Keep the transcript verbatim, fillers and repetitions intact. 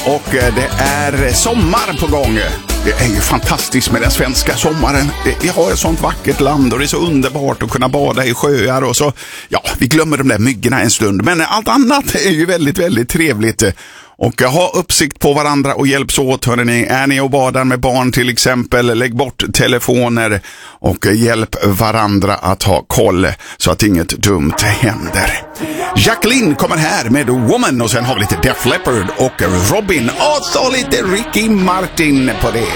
Och det är sommar på gång. Det är ju fantastiskt med den svenska sommaren. Vi har ett sånt vackert land och det är så underbart att kunna bada i sjöar och så. Ja, vi glömmer de där myggorna en stund. Men allt annat är ju väldigt, väldigt trevligt. Och ha uppsikt på varandra och hjälps åt, hörni. Är ni och badar med barn till exempel, lägg bort telefoner och hjälp varandra att ha koll så att inget dumt händer. Jacqueline kommer här med Woman och sen har vi lite Def Leppard och Robin och så lite Ricky Martin på det.